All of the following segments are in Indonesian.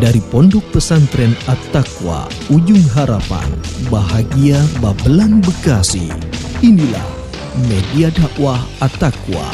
Dari Pondok Pesantren At-Taqwa, Ujung Harapan, Bahagia Babelan, Bekasi. Inilah Media Dakwah At-Taqwa.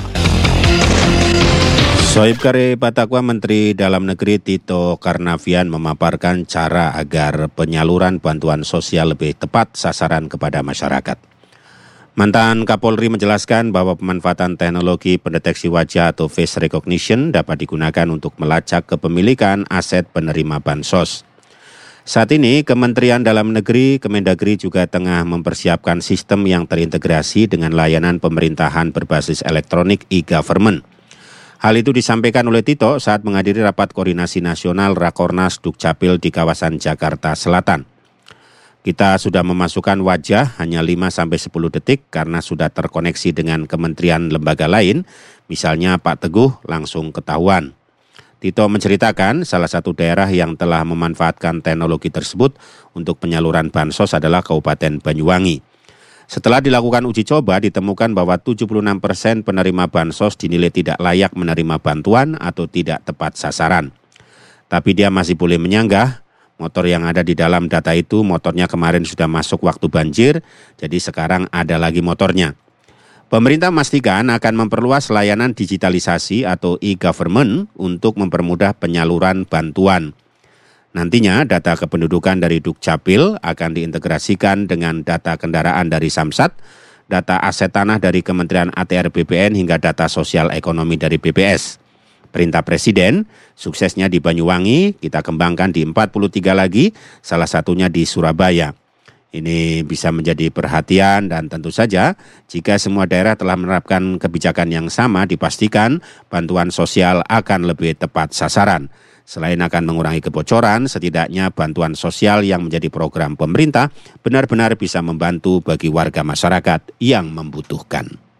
Sohib Karib At-Taqwa, Menteri Dalam Negeri Tito Karnavian memaparkan cara agar penyaluran bantuan sosial lebih tepat sasaran kepada masyarakat. Mantan Kapolri menjelaskan bahwa pemanfaatan teknologi pendeteksi wajah atau face recognition dapat digunakan untuk melacak kepemilikan aset penerima bansos. Saat ini, Kementerian Dalam Negeri, Kemendagri juga tengah mempersiapkan sistem yang terintegrasi dengan layanan pemerintahan berbasis elektronik e-government. Hal itu disampaikan oleh Tito saat menghadiri rapat koordinasi nasional Rakornas Dukcapil di kawasan Jakarta Selatan. Kita sudah memasukkan wajah hanya 5-10 detik karena sudah terkoneksi dengan kementerian lembaga lain, misalnya Pak Teguh langsung ketahuan. Tito menceritakan salah satu daerah yang telah memanfaatkan teknologi tersebut untuk penyaluran bansos adalah Kabupaten Banyuwangi. Setelah dilakukan uji coba, ditemukan bahwa 76% penerima bansos dinilai tidak layak menerima bantuan atau tidak tepat sasaran. Tapi dia masih boleh menyanggah. Motor yang ada di dalam data itu, motornya kemarin sudah masuk waktu banjir, jadi sekarang ada lagi motornya. Pemerintah memastikan akan memperluas layanan digitalisasi atau e-government untuk mempermudah penyaluran bantuan. Nantinya data kependudukan dari Dukcapil akan diintegrasikan dengan data kendaraan dari Samsat, data aset tanah dari Kementerian ATR BPN hingga data sosial ekonomi dari BPS. Perintah Presiden, suksesnya di Banyuwangi, kita kembangkan di 43 lagi, salah satunya di Surabaya. Ini bisa menjadi perhatian dan tentu saja jika semua daerah telah menerapkan kebijakan yang sama, dipastikan bantuan sosial akan lebih tepat sasaran. Selain akan mengurangi kebocoran, setidaknya bantuan sosial yang menjadi program pemerintah benar-benar bisa membantu bagi warga masyarakat yang membutuhkan.